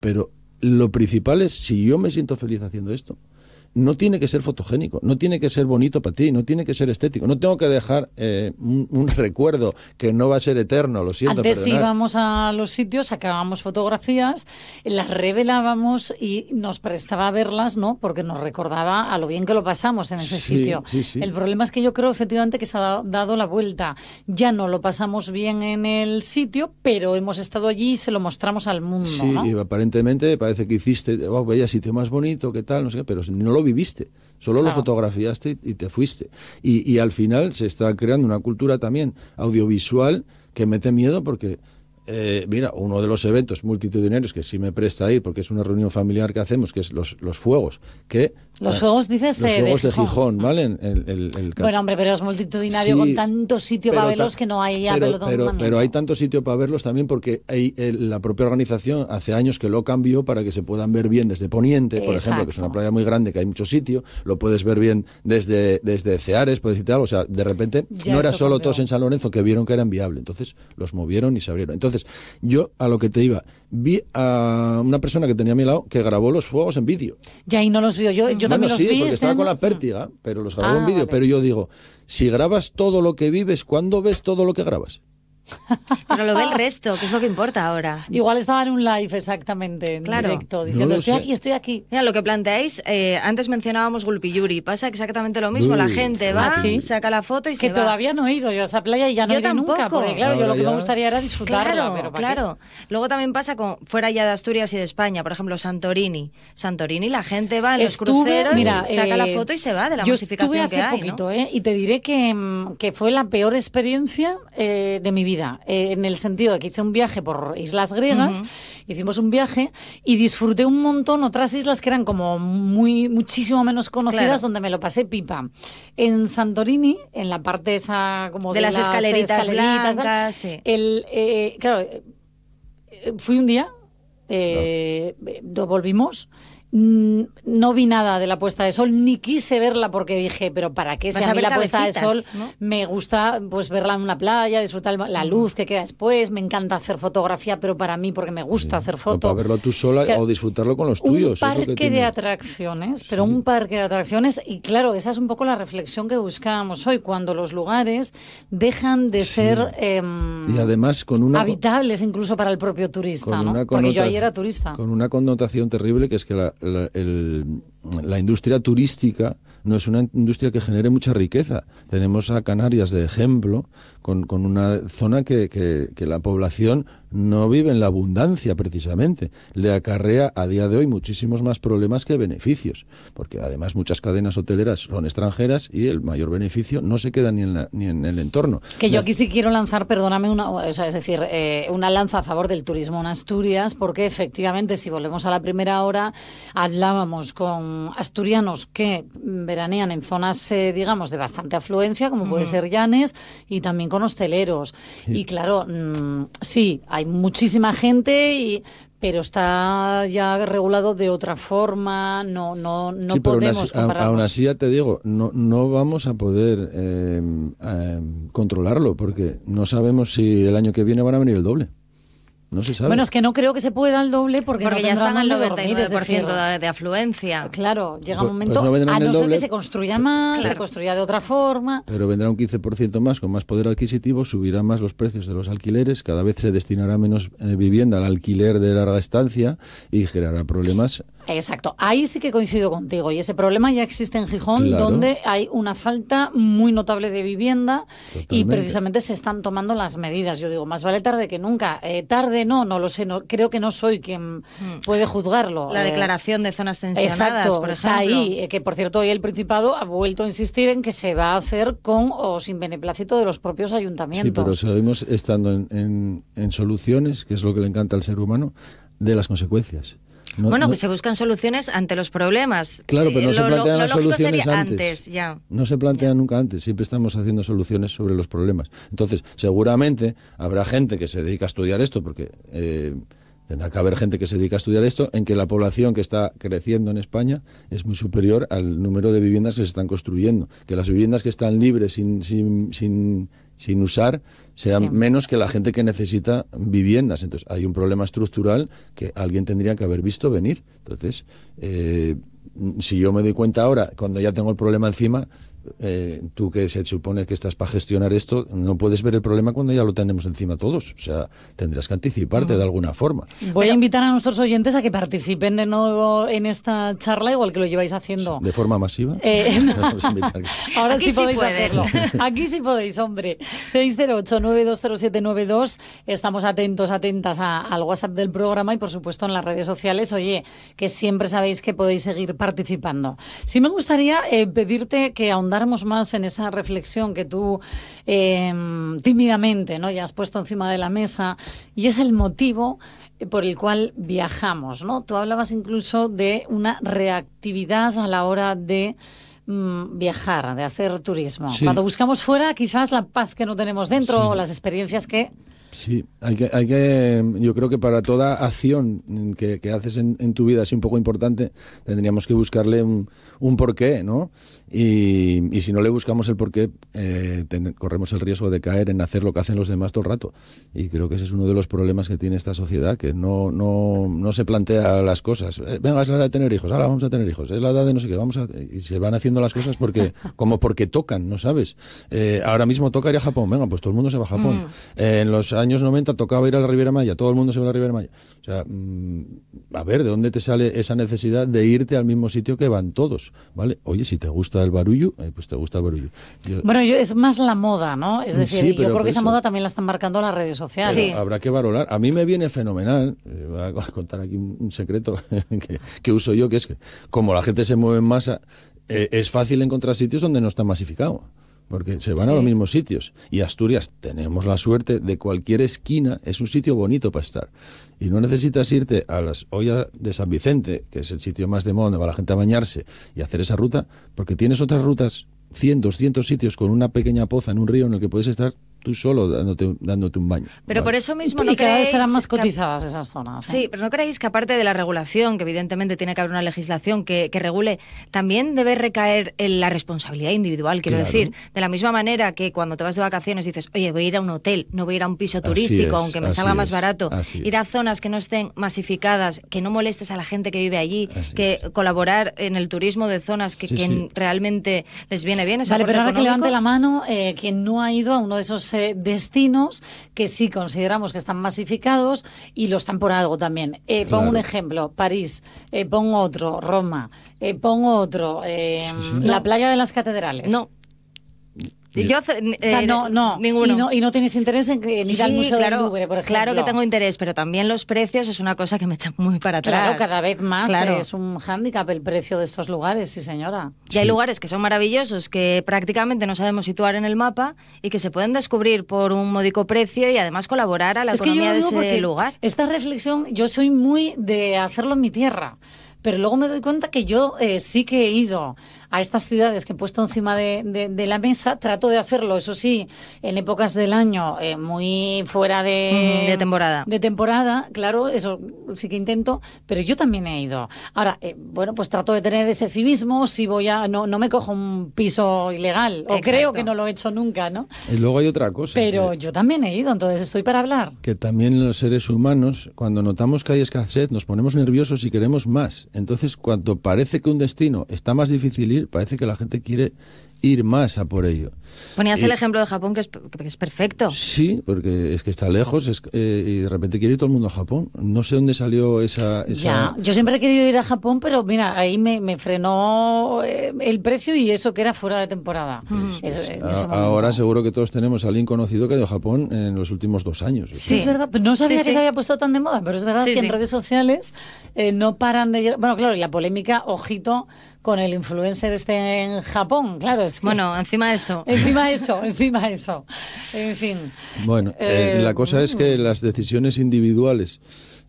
Pero lo principal es, si yo me siento feliz haciendo esto, no tiene que ser fotogénico, no tiene que ser bonito para ti, no tiene que ser estético, no tengo que dejar un recuerdo que no va a ser eterno, lo siento. Antes perdonar. íbamos a los sitios, sacábamos fotografías, las revelábamos y nos prestaba a verlas, ¿no? Porque nos recordaba a lo bien que lo pasamos en ese sitio. Sí, sí. El problema es que yo creo efectivamente que se ha dado la vuelta. Ya no lo pasamos bien en el sitio, pero hemos estado allí y se lo mostramos al mundo, Sí, ¿no? y aparentemente parece que hiciste, vaya sitio más bonito, qué tal, no sé qué, pero no lo viviste, solo lo fotografiaste y te fuiste. Y al final se está creando una cultura también audiovisual que mete miedo porque, mira, uno de los eventos multitudinarios que sí me presta a ir, porque es una reunión familiar que hacemos, que es los fuegos, que... Los fuegos, dices, los fuegos de Gijón. Gijón, ¿vale? Bueno, hombre, pero es multitudinario, sí, con tanto sitio para verlos que no hay pero hay tanto sitio para verlos también porque hay, la propia organización hace años que lo cambió para que se puedan ver bien desde Poniente, por ejemplo, que es una playa muy grande, que hay mucho sitio, lo puedes ver bien desde Ceares, puedes decir algo, o sea, de repente Ya no era solo cambió. todos en San Lorenzo que vieron que era inviable, entonces los movieron y se abrieron. Entonces, yo a lo que te iba, vi a una persona que tenía a mi lado que grabó los fuegos en vídeo. Ya, y no los vio yo Bueno, también los sí, vi. porque estaba año. con la pértiga, pero los grabó en vídeo. Vale. Pero yo digo, si grabas todo lo que vives, ¿cuándo ves todo lo que grabas? Pero lo ve el resto, que es lo que importa ahora. Igual estaba en un live exactamente, en Claro. directo, diciendo, No lo estoy sé. aquí, estoy aquí. Mira, lo que planteáis, antes mencionábamos Gulpiyuri, pasa exactamente lo mismo, la Uy, gente va, sí. saca la foto y Que se va. todavía no he ido yo a esa playa y ya no Yo iré nunca, tampoco. porque claro, yo Ahora lo que ya- me gustaría era disfrutarla, Claro, pero ¿para qué? claro. Luego también pasa con fuera ya de Asturias y de España, por ejemplo, Santorini. Santorini, la gente va en los cruceros, saca la foto y se va de la yo masificación estuve hace que hay, poquito, ¿no? y te diré que fue la peor experiencia de mi vida, en el sentido de que hice un viaje por islas griegas, hicimos un viaje y disfruté un montón otras islas que eran como muchísimo menos conocidas, Claro. donde me lo pasé pipa. En Santorini, en la parte esa como De las escaleritas tal, blancas, sí. claro, fui un día, volvimos. No vi nada de la puesta de sol, ni quise verla porque dije, pero ¿para qué? Si Vas a a mí ver la puesta de sol cabecitas, ¿no? me gusta pues verla en una playa, disfrutar la luz que queda después, me encanta hacer fotografía, pero para mí porque me gusta hacer O foto. para verlo tú sola Que- o disfrutarlo con los Un tuyos. es lo que parque tiene. de atracciones, pero un parque de atracciones, y claro, esa es un poco la reflexión que buscábamos hoy, cuando los lugares dejan de ser Y además con una... habitables incluso para el propio turista, con ¿no? una Porque yo connotación- ahí era turista. Con una connotación terrible, que es que la industria turística no es una industria que genere mucha riqueza. Tenemos a Canarias de ejemplo, con una zona que la población no vive en la abundancia precisamente. Le acarrea a día de hoy muchísimos más problemas que beneficios, porque además muchas cadenas hoteleras son extranjeras y el mayor beneficio no se queda ni en el entorno. Que yo aquí sí quiero lanzar, perdóname, una lanza a favor del turismo en Asturias, porque efectivamente, si volvemos a la primera hora, hablábamos con asturianos que veranean en zonas, digamos, de bastante afluencia, como puede ser Llanes, y también con hosteleros. Y claro, sí, hay muchísima gente pero está ya regulado de otra forma, no Sí, pero podemos compararnos. aún así ya te digo, no vamos a poder controlarlo, porque no sabemos si el año que viene van a venir el doble. No se sabe. Bueno, es que no creo que se pueda al doble porque no ya están tendrán al dónde dormir, es 99% decir, de afluencia. claro, llega Pues- un momento, pues no vendrán a el no ser doble. que se construya más, se construya de otra forma. Pero vendrá un 15% más, con más poder adquisitivo, subirán más los precios de los alquileres, cada vez se destinará menos vivienda al alquiler de larga estancia y generará problemas. Exacto, ahí sí que coincido contigo y ese problema ya existe en Gijón, Claro. donde hay una falta muy notable de vivienda y Totalmente. precisamente se están tomando las medidas. Yo digo, más vale tarde que nunca. Tarde no lo sé, creo que no soy quien puede juzgarlo. La declaración de zonas tensionadas, Exacto, por está ejemplo. ahí, que por cierto hoy el Principado ha vuelto a insistir en que se va a hacer con o sin beneplácito de los propios ayuntamientos. Sí, pero seguimos estando en soluciones, que es lo que le encanta al ser humano, de las consecuencias. Que se buscan soluciones ante los problemas. Claro, pero no se plantean las lógico soluciones sería antes. ya. No se plantean nunca antes, siempre estamos haciendo soluciones sobre los problemas. Entonces, seguramente habrá gente que se dedica a estudiar esto, porque tendrá que haber gente que se dedica a estudiar esto, en que la población que está creciendo en España es muy superior al número de viviendas que se están construyendo. Que las viviendas que están libres sin sin usar sea menos que la gente que necesita viviendas. Entonces hay un problema estructural que alguien tendría que haber visto venir. Entonces, si yo me doy cuenta ahora, cuando ya tengo el problema encima, tú que se supone que estás para gestionar esto, no puedes ver el problema cuando ya lo tenemos encima todos. O sea, tendrás que anticiparte de alguna forma. Voy a invitar a nuestros oyentes a que participen de nuevo en esta charla, igual que lo lleváis haciendo. ¿De forma masiva? Ahora Aquí sí podéis pueden. hacerlo. Aquí sí podéis, hombre. 608-920792. Estamos atentas al WhatsApp del programa y, por supuesto, en las redes sociales. Oye, que siempre sabéis que podéis seguir participando. Sí me gustaría pedirte que ahondáramos más en esa reflexión que tú tímidamente, ¿no?, ya has puesto encima de la mesa, y es el motivo por el cual viajamos, ¿no? Tú hablabas incluso de una reactividad a la hora de viajar, de hacer turismo. Sí. Cuando buscamos fuera, quizás la paz que no tenemos dentro, o las experiencias que... Sí, hay que, yo creo que para toda acción que haces en tu vida, así un poco importante, tendríamos que buscarle un porqué, ¿no? Y si no le buscamos el porqué, corremos el riesgo de caer en hacer lo que hacen los demás todo el rato. Y creo que ese es uno de los problemas que tiene esta sociedad, que no se plantea las cosas. Venga, es la edad de tener hijos, ahora vamos a tener hijos, es la edad de no sé qué, y se van haciendo las cosas porque tocan, ¿no sabes? Ahora mismo toca ir a Japón, venga, pues todo el mundo se va a Japón. En los años 90 tocaba ir a la Riviera Maya, todo el mundo se va a la Riviera Maya. O sea, a ver, ¿de dónde te sale esa necesidad de irte al mismo sitio que van todos? ¿Vale? Oye, si te gusta el barullo, pues te gusta el barullo. Es más la moda, ¿no? Es decir, sí, yo creo que esa eso, moda también la están marcando las redes sociales. Sí. Habrá que valorar. A mí me viene fenomenal, voy a contar aquí un secreto que uso yo, que es que como la gente se mueve en masa, es fácil encontrar sitios donde no está masificado. Porque se van a los mismos sitios. Y Asturias, tenemos la suerte de cualquier esquina, es un sitio bonito para estar. Y no necesitas irte a las ollas de San Vicente, que es el sitio más de moda donde va la gente a bañarse, y hacer esa ruta, porque tienes otras rutas, 100, 200 sitios con una pequeña poza en un río en el que puedes estar tú solo dándote un baño. Pero ¿vale? por eso mismo no y cada vez creéis serán más cotizadas esas zonas. Sí, pero ¿no creéis que aparte de la regulación, que evidentemente tiene que haber una legislación que regule, también debe recaer en la responsabilidad individual? Quiero decir, de la misma manera que cuando te vas de vacaciones dices, oye, voy a ir a un hotel, no voy a ir a un piso turístico, aunque me salga más barato. Ir a zonas que no estén masificadas, que no molestes a la gente que vive allí, colaborar en el turismo de zonas que realmente les viene bien. Vale, pero ahora que levante la mano quien no ha ido a uno de esos destinos que sí consideramos que están masificados y lo están por algo también. Pongo un ejemplo, París, pongo otro, Roma, pongo otro, la playa de las catedrales. No. Yo, ninguno. Y no tienes interés en ir al Museo del Louvre, por ejemplo. Claro que tengo interés, pero también los precios es una cosa que me echa muy para atrás. Claro, cada vez más es un hándicap el precio de estos lugares, sí señora. Y hay lugares que son maravillosos, que prácticamente no sabemos situar en el mapa y que se pueden descubrir por un módico precio y además colaborar a la economía de ese lugar. Esta reflexión, yo soy muy de hacerlo en mi tierra, pero luego me doy cuenta que yo sí que he ido a estas ciudades que he puesto encima de la mesa. Trato de hacerlo, eso sí, en épocas del año muy fuera de temporada. De temporada, claro, eso sí que intento, pero yo también he ido. Ahora, pues trato de tener ese civismo, si voy no me cojo un piso ilegal, o creo que no lo he hecho nunca, ¿no? Y luego hay otra cosa. Pero yo también he ido, entonces estoy para hablar. Que también los seres humanos, cuando notamos que hay escasez, nos ponemos nerviosos y queremos más. Entonces, cuando parece que un destino está más difícil ir, parece que la gente quiere ir más a por ello. Ponías el ejemplo de Japón, que es perfecto. Sí, porque es que está lejos y de repente quiere ir todo el mundo a Japón. No sé dónde salió esa... Ya, yo siempre he querido ir a Japón, pero mira, ahí me frenó el precio y eso que era fuera de temporada. Ahora seguro que todos tenemos a alguien conocido que ha ido a Japón en los últimos 2 años. Sí, es verdad. No sabía que se había puesto tan de moda, pero es verdad que en redes sociales no paran de llegar... Bueno, claro, y la polémica, ojito, con el influencer en Japón, claro. Bueno, encima eso. Encima eso. En fin. Bueno, la cosa es que las decisiones individuales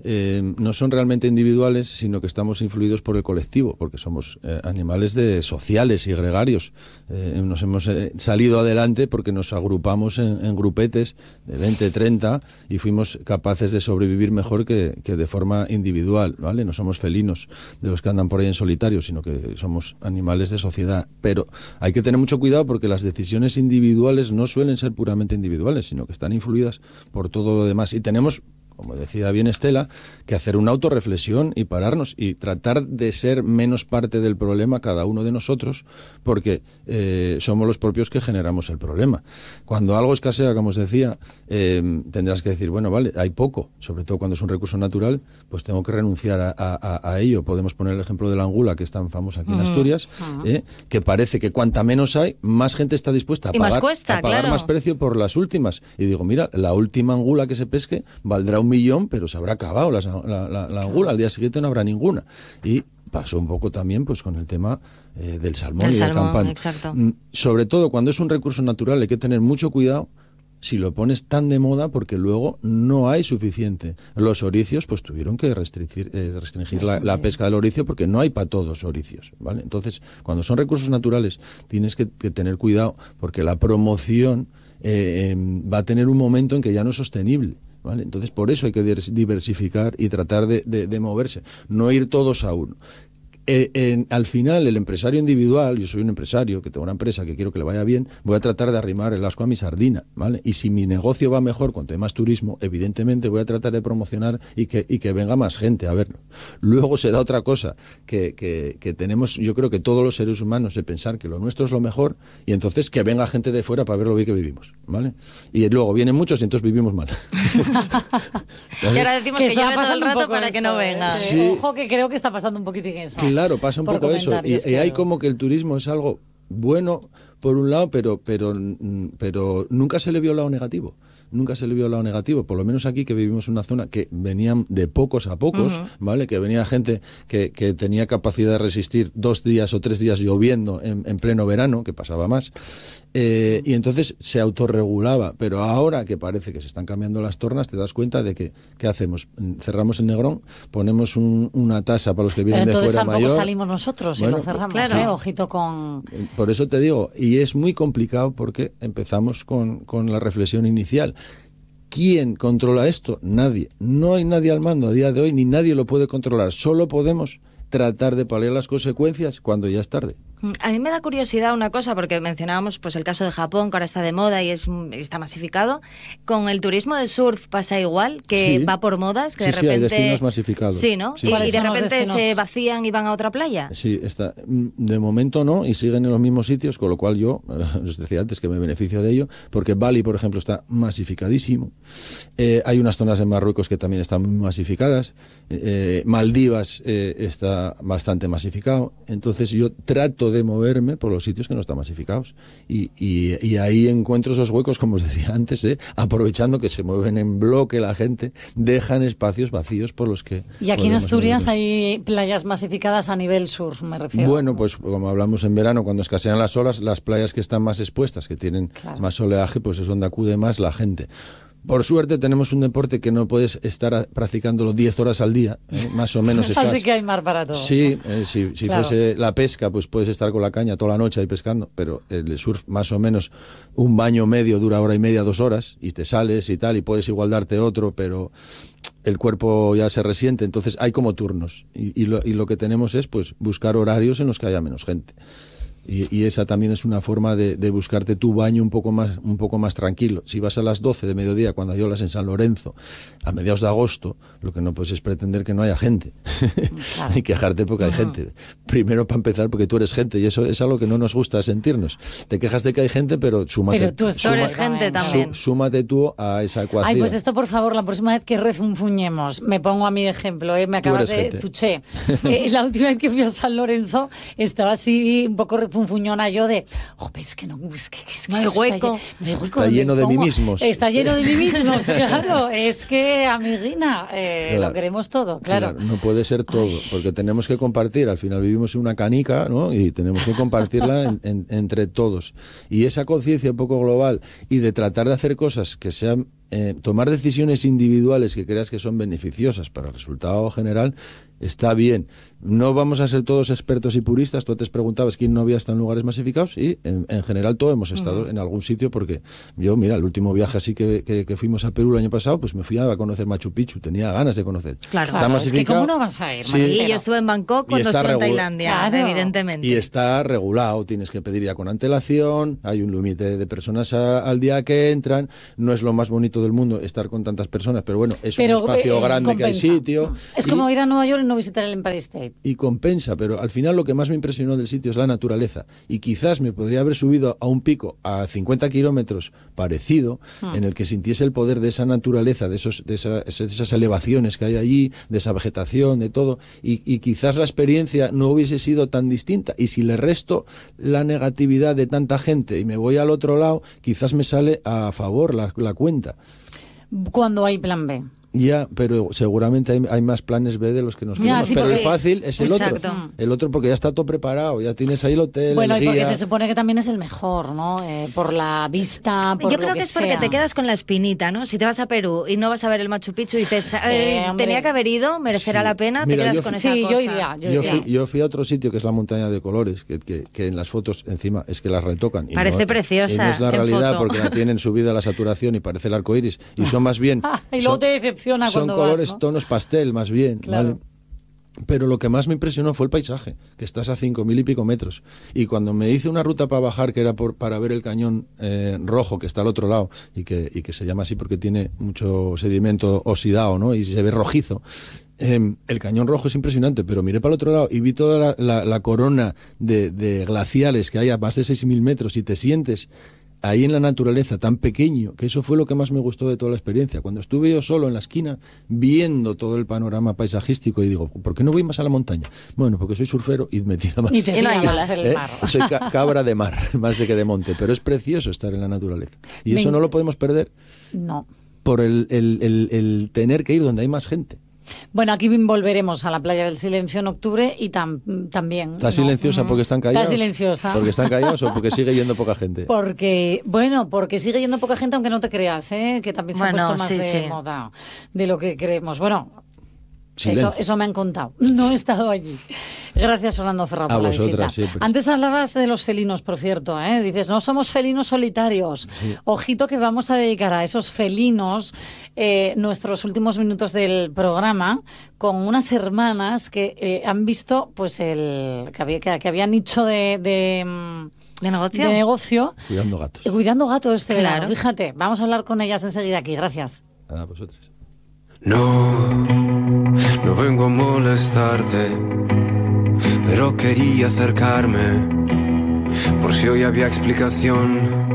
no son realmente individuales, sino que estamos influidos por el colectivo, porque somos animales sociales y gregarios. Nos hemos salido adelante porque nos agrupamos en grupetes de 20, 30 y fuimos capaces de sobrevivir mejor que de forma individual, ¿vale? No somos felinos de los que andan por ahí en solitario, sino que somos animales de sociedad. Pero hay que tener mucho cuidado porque las decisiones individuales no suelen ser puramente individuales, sino que están influidas por todo lo demás. Y tenemos, como decía bien Estela, que hacer una autorreflexión y pararnos y tratar de ser menos parte del problema cada uno de nosotros, porque somos los propios que generamos el problema. Cuando algo escasea, como os decía, tendrás que decir, bueno, vale, hay poco, sobre todo cuando es un recurso natural, pues tengo que renunciar a ello. Podemos poner el ejemplo de la angula, que es tan famosa aquí en Asturias, que parece que cuanta menos hay, más gente está dispuesta a pagar más precio por las últimas. Y digo, mira, la última angula que se pesque valdrá 1 millón, pero se habrá acabado la angula, al día siguiente no habrá ninguna. Y pasó un poco también pues con el tema del salmón y del campán. Exacto. Sobre todo cuando es un recurso natural hay que tener mucho cuidado si lo pones tan de moda, porque luego no hay suficiente. Los oricios pues tuvieron que restringir la pesca del oricio porque no hay para todos oricios, ¿vale? Entonces, cuando son recursos naturales tienes que tener cuidado porque la promoción va a tener un momento en que ya no es sostenible, ¿vale? Entonces, por eso hay que diversificar y tratar de moverse, no ir todos a uno. Al final, el empresario individual, yo soy un empresario que tengo una empresa que quiero que le vaya bien, voy a tratar de arrimar el asco a mi sardina, ¿vale? Y si mi negocio va mejor cuanto hay más turismo, evidentemente voy a tratar de promocionar y que venga más gente a verlo. Luego se da otra cosa, que tenemos, yo creo que todos los seres humanos, de pensar que lo nuestro es lo mejor y entonces que venga gente de fuera para ver lo bien que vivimos, ¿vale? Y luego vienen muchos y entonces vivimos mal. Y ahora decimos que lleve todo el rato para que no venga. Sí. Ojo, que creo que está pasando un poquitín eso. Claro, pasa un poco eso. Y hay como que el turismo es algo bueno, por un lado, pero nunca se le vio el lado negativo. Nunca se le vio el lado negativo, por lo menos aquí que vivimos en una zona que venían de pocos a pocos, ¿vale? Que venía gente que tenía capacidad de resistir 2 días o 3 días lloviendo en pleno verano, que pasaba más, y entonces se autorregulaba. Pero ahora que parece que se están cambiando las tornas, te das cuenta de que ¿qué hacemos? Cerramos el Negrón, ponemos una tasa para los que vienen de fuera mayor. Entonces tampoco salimos nosotros y lo cerramos, claro. Ojito con... Por eso te digo, y es muy complicado porque empezamos con la reflexión inicial. ¿Quién controla esto? Nadie. No hay nadie al mando a día de hoy, ni nadie lo puede controlar. Solo podemos tratar de paliar las consecuencias cuando ya es tarde. A mí me da curiosidad una cosa, porque mencionábamos pues el caso de Japón, que ahora está de moda y está masificado. ¿Con el turismo de surf pasa igual? ¿Que va por modas? Que de repente... hay destinos masificados. Sí, ¿no? Sí. Y de repente se vacían y van a otra playa. Sí, de momento no, y siguen en los mismos sitios, con lo cual yo os decía antes que me beneficio de ello, porque Bali, por ejemplo, está masificadísimo. Hay unas zonas en Marruecos que también están muy masificadas. Maldivas está bastante masificado. Entonces yo trato de moverme por los sitios que no están masificados y ahí encuentro esos huecos, como os decía antes, aprovechando que se mueven en bloque la gente, dejan espacios vacíos por los que... Y aquí en Asturias hay playas masificadas a nivel surf, me refiero. Bueno, pues como hablamos en verano, cuando escasean las olas, las playas que están más expuestas, que tienen más oleaje, pues es donde acude más la gente. Por suerte tenemos un deporte que no puedes estar practicándolo 10 horas al día, más o menos estás... Así que hay mar para todo. Sí, si fuese la pesca, pues puedes estar con la caña toda la noche ahí pescando, pero el surf más o menos un baño medio dura 1h30, 2 horas, y te sales y tal, y puedes igual darte otro, pero el cuerpo ya se resiente, entonces hay como turnos, y lo que tenemos es pues buscar horarios en los que haya menos gente. Y esa también es una forma de buscarte tu baño un poco más tranquilo. Si vas a las 12 de mediodía, cuando hay olas en San Lorenzo, a mediados de agosto, lo que no puedes es pretender que no haya gente. Claro. Hay que quejarte porque hay gente. Primero, para empezar, porque tú eres gente, y eso es algo que no nos gusta sentirnos. Te quejas de que hay gente, pero súmate. Pero tú eres gente también. Súmate tú a esa ecuación. Ay, pues esto, por favor, la próxima vez que refunfuñemos, me pongo a mi ejemplo, me acabas de tuché. La última vez que fui a San Lorenzo, estaba así un poco funfuñona yo de, es que no, es que no hay hueco. Está lleno de mí mismos. Está lleno de mí mismos, claro. Es que, amiguina, lo queremos todo, claro. No puede ser todo, porque tenemos que compartir. Al final vivimos en una canica, ¿no? Y tenemos que compartirla entre todos. Y esa conciencia un poco global y de tratar de hacer cosas que sean tomar decisiones individuales que creas que son beneficiosas para el resultado general está bien. No vamos a ser todos expertos y puristas. Tú te preguntabas quién no había estado en lugares masificados y en general todos hemos estado en algún sitio, porque yo, mira, el último viaje así que fuimos a Perú el año pasado, pues me fui a conocer Machu Picchu, tenía ganas de conocer. Claro, es que ¿cómo no vas a ir? Sí, yo estuve en Bangkok cuando estuve en Tailandia, evidentemente. Y está regulado, tienes que pedir ya con antelación, hay un límite de personas al día que entran, no es lo más bonito del mundo estar con tantas personas, pero bueno, es un espacio grande compensa. Que hay sitio. Es como ir a Nueva York y no visitar el Empire State. Y compensa, pero al final lo que más me impresionó del sitio es la naturaleza. Y quizás me podría haber subido a un pico a 50 kilómetros parecido, en el que sintiese el poder de esa naturaleza, de esas elevaciones que hay allí, de esa vegetación, de todo, y quizás la experiencia no hubiese sido tan distinta. Y si le resto la negatividad de tanta gente y me voy al otro lado, quizás me sale a favor la cuenta. Cuando hay plan B. Ya, pero seguramente hay más planes B de los que nos queremos. Sí, pero porque... el fácil es el Exacto. otro. El otro porque ya está todo preparado, ya tienes ahí el hotel, bueno, el y porque guía. se supone que también es el mejor, ¿no? Por la vista, por yo lo creo que es porque te quedas con la espinita, ¿no? Si te vas a Perú y no vas a ver el Machu Picchu y dices, tenía que haber ido, merecerá la pena, mira, te quedas con esa cosa. Yo fui a otro sitio que es la montaña de colores, que en las fotos encima es que las retocan. Y parece preciosa. Y no es la realidad foto. porque la tienen subida a la saturación y parece el arco iris. Y son más bien... y luego te decepciona cuando son colores, vas, ¿no? tonos pastel, más bien, claro. ¿vale? Pero lo que más me impresionó fue el paisaje, que estás a 5.000 y pico metros. Y cuando me hice una ruta para bajar, que era para ver el cañón rojo, que está al otro lado, y que se llama así porque tiene mucho sedimento oxidado, ¿no? Y se ve rojizo. El cañón rojo es impresionante, pero miré para el otro lado y vi toda la corona de glaciares que hay a más de 6.000 metros y te sientes ahí en la naturaleza, tan pequeño, que eso fue lo que más me gustó de toda la experiencia. Cuando estuve yo solo en la esquina, viendo todo el panorama paisajístico, y digo, ¿por qué no voy más a la montaña? Bueno, porque soy surfero y me tira más. Y te tira más el mar. Soy cabra de mar, más de que de monte, pero es precioso estar en la naturaleza. Y eso no lo podemos perder. No. Por el tener que ir donde hay más gente. Bueno, aquí volveremos a la Playa del Silencio en octubre y también... ¿Está silenciosa porque están callados? Está silenciosa. ¿Porque están callados o porque sigue yendo poca gente? Porque sigue yendo poca gente, aunque no te creas, que también se ha puesto más de moda de lo que creemos. Bueno, eso me han contado. No he estado allí. Gracias, Fernando Ferrao, por la visita. Siempre. Antes hablabas de los felinos, por cierto, Dices, no somos felinos solitarios. Sí. Ojito que vamos a dedicar a esos felinos nuestros últimos minutos del programa con unas hermanas que han visto pues que habían nicho de negocio. Cuidando gatos. Cuidando gatos verano. Fíjate, vamos a hablar con ellas enseguida aquí. Gracias. A vosotros. No vengo a molestarte, pero quería acercarme por si hoy había explicación.